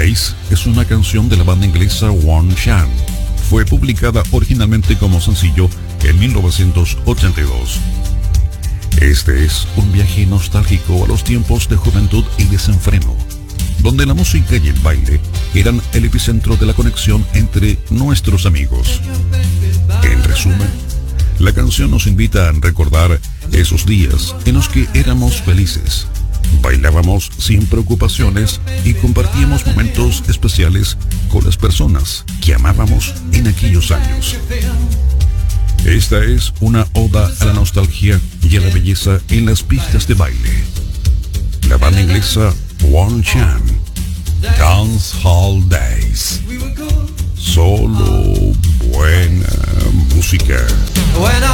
Days es una canción de la banda inglesa One Chan. Fue publicada originalmente como sencillo en 1982. Este es un viaje nostálgico a los tiempos de juventud y desenfreno, donde la música y el baile eran el epicentro de la conexión entre nuestros amigos. En resumen, la canción nos invita a recordar esos días en los que éramos felices, bailábamos sin preocupaciones y compartíamos momentos especiales con las personas que amábamos en aquellos años. Esta es una oda a la nostalgia y a la belleza en las pistas de baile. La banda inglesa One Chan, Dance Hall Days. Solo buena música.